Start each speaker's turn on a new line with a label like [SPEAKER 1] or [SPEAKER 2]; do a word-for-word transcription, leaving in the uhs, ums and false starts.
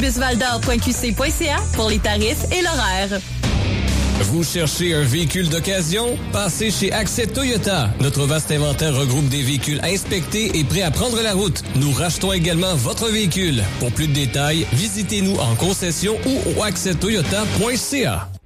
[SPEAKER 1] busvaldor point q c point c a pour les tarifs et l'horaire.
[SPEAKER 2] Vous cherchez un véhicule d'occasion? Passez chez Accès Toyota. Notre vaste inventaire regroupe des véhicules inspectés et prêts à prendre la route. Nous rachetons également votre véhicule. Pour plus de détails, visitez-nous en concession ou au accès toyota point c a.